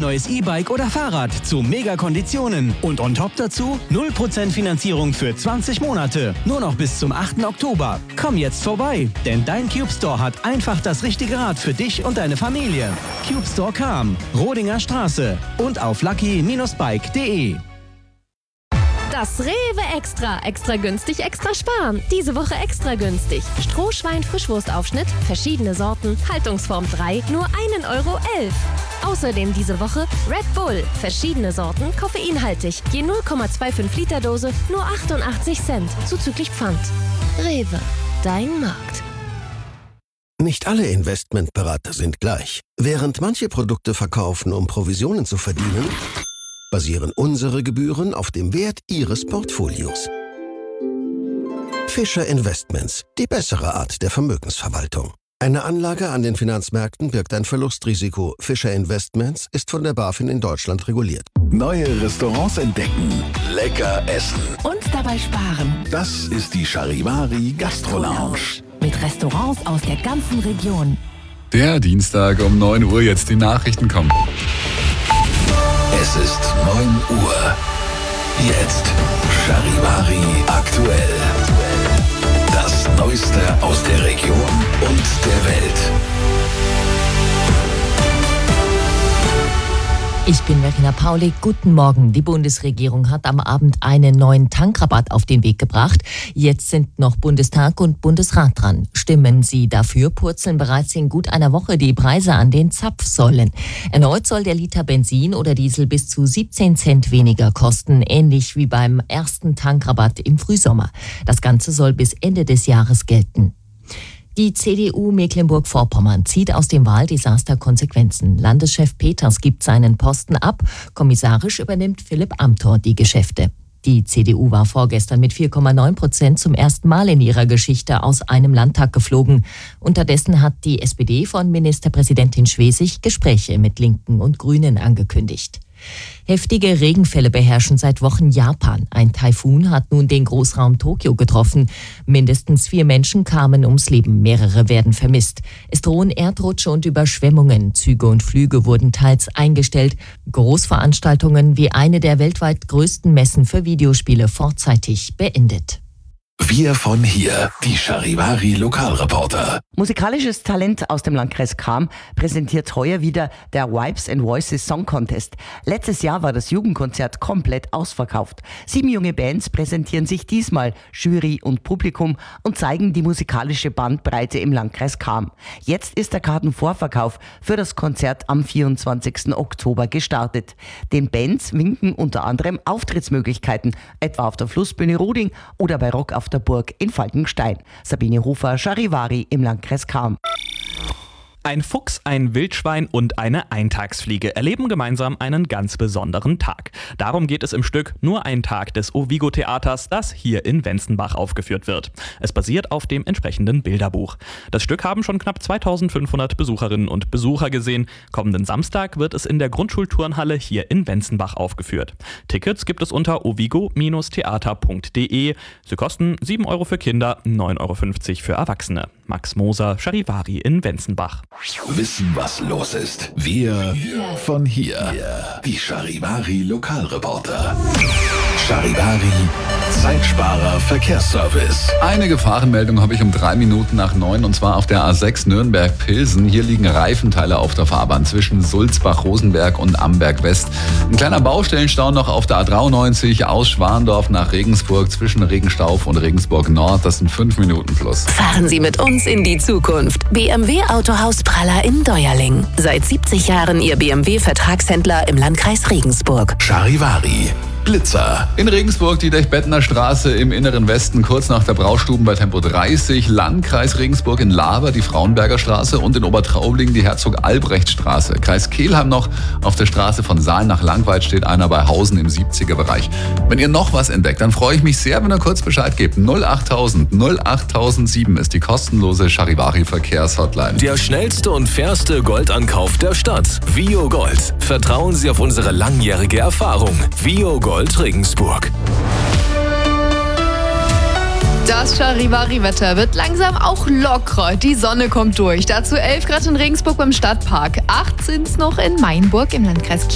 neues E-Bike oder Fahrrad zu Mega-Konditionen. Und on top dazu 0% Finanzierung für 20 Monate. Nur noch bis zum 8. Oktober. Komm jetzt vorbei, denn dein Cube Store hat einfach das richtige Rad für dich und deine Familie. Cube Store Cham, Rodinger Straße und auf lucky-bike.de. Das Rewe Extra. Extra günstig, extra sparen. Diese Woche extra günstig. Strohschwein Frischwurstaufschnitt, verschiedene Sorten, Haltungsform 3, nur 1,11 Euro. Außerdem diese Woche Red Bull, verschiedene Sorten, koffeinhaltig, je 0,25 Liter Dose, nur 88 Cent, zuzüglich Pfand. Rewe, dein Markt. Nicht alle Investmentberater sind gleich. Während manche Produkte verkaufen, um Provisionen zu verdienen, basieren unsere Gebühren auf dem Wert Ihres Portfolios. Fischer Investments, die bessere Art der Vermögensverwaltung. Eine Anlage an den Finanzmärkten birgt ein Verlustrisiko. Fischer Investments ist von der BaFin in Deutschland reguliert. Neue Restaurants entdecken, lecker essen und dabei sparen. Das ist die Charivari Gastro Lounge. Mit Restaurants aus der ganzen Region. Der Dienstag um 9 Uhr, jetzt die Nachrichten kommen. Es ist 9 Uhr. Jetzt Charivari aktuell. Das Neueste aus der Region und der Welt. Ich bin Verena Paulik. Guten Morgen. Die Bundesregierung hat am Abend einen neuen Tankrabatt auf den Weg gebracht. Jetzt sind noch Bundestag und Bundesrat dran. Stimmen sie dafür, purzeln bereits in gut einer Woche die Preise an den Zapfsäulen. Erneut soll der Liter Benzin oder Diesel bis zu 17 Cent weniger kosten, ähnlich wie beim ersten Tankrabatt im Frühsommer. Das Ganze soll bis Ende des Jahres gelten. Die CDU Mecklenburg-Vorpommern zieht aus dem Wahldesaster Konsequenzen. Landeschef Peters gibt seinen Posten ab. Kommissarisch übernimmt Philipp Amthor die Geschäfte. Die CDU war vorgestern mit 4,9% zum ersten Mal in ihrer Geschichte aus einem Landtag geflogen. Unterdessen hat die SPD von Ministerpräsidentin Schwesig Gespräche mit Linken und Grünen angekündigt. Heftige Regenfälle beherrschen seit Wochen Japan. Ein Taifun hat nun den Großraum Tokio getroffen. Mindestens 4 Menschen kamen ums Leben, mehrere werden vermisst. Es drohen Erdrutsche und Überschwemmungen. Züge und Flüge wurden teils eingestellt. Großveranstaltungen wie eine der weltweit größten Messen für Videospiele vorzeitig beendet. Wir von hier, die Charivari Lokalreporter. Musikalisches Talent aus dem Landkreis Cham präsentiert heuer wieder der Vibes and Voices Song Contest. Letztes Jahr war das Jugendkonzert komplett ausverkauft. 7 junge Bands präsentieren sich diesmal Jury und Publikum und zeigen die musikalische Bandbreite im Landkreis Cham. Jetzt ist der Kartenvorverkauf für das Konzert am 24. Oktober gestartet. Den Bands winken unter anderem Auftrittsmöglichkeiten, etwa auf der Flussbühne Ruding oder bei Rock auf der Burg in Falkenstein. Sabine Hofer, Charivari im Landkreis Cham. Ein Fuchs, ein Wildschwein und eine Eintagsfliege erleben gemeinsam einen ganz besonderen Tag. Darum geht es im Stück Nur ein Tag des Ovigo-Theaters, das hier in Wenzenbach aufgeführt wird. Es basiert auf dem entsprechenden Bilderbuch. Das Stück haben schon knapp 2500 Besucherinnen und Besucher gesehen. Kommenden Samstag wird es in der Grundschulturnhalle hier in Wenzenbach aufgeführt. Tickets gibt es unter ovigo-theater.de. Sie kosten 7 Euro für Kinder, 9,50 Euro für Erwachsene. Max Moser, Charivari in Wenzenbach. Wissen, was los ist. Wir von hier. Die Charivari Lokalreporter. Charivari Zeitsparer Verkehrsservice. Eine Gefahrenmeldung habe ich um 3 Minuten nach 9 und zwar auf der A6 Nürnberg-Pilsen. Hier liegen Reifenteile auf der Fahrbahn zwischen Sulzbach-Rosenberg und Amberg-West. Ein kleiner Baustellenstau noch auf der A93 aus Schwandorf nach Regensburg zwischen Regenstauf und Regensburg Nord. Das sind 5 Minuten plus. Fahren Sie mit uns in die Zukunft. BMW Autohaus Praller in Deuerling. Seit 70 Jahren Ihr BMW-Vertragshändler im Landkreis Regensburg. Charivari Blitzer. In Regensburg die Dechbettner Straße im inneren Westen, kurz nach der Braustuben bei Tempo 30. Landkreis Regensburg in Laber die Frauenberger Straße und in Obertraubling die Herzog-Albrecht-Straße. Kreis Kelheim noch auf der Straße von Saal nach Langweid steht einer bei Hausen im 70er-Bereich. Wenn ihr noch was entdeckt, dann freue ich mich sehr, wenn ihr kurz Bescheid gebt. 08000 08007 ist die kostenlose Charivari-Verkehrshotline. Der schnellste und fairste Goldankauf der Stadt. Vio Gold. Vertrauen Sie auf unsere langjährige Erfahrung. Vio Gold Regensburg. Das Charivari-Wetter wird langsam auch lockerer. Die Sonne kommt durch. Dazu 11 Grad in Regensburg beim Stadtpark. 8 sind's noch in Mainburg im Landkreis